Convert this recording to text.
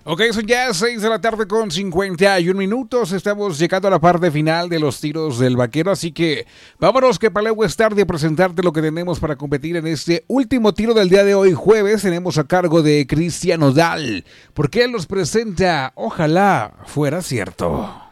Ok, son ya 6 de la tarde con 51 minutos. Estamos llegando a la parte final de los tiros del vaquero. Así que vámonos, que Paleo es tarde a presentarte lo que tenemos para competir en este último tiro del día de hoy, jueves. Tenemos a cargo de Cristian Nodal, porque él nos presenta Ojalá Fuera Cierto.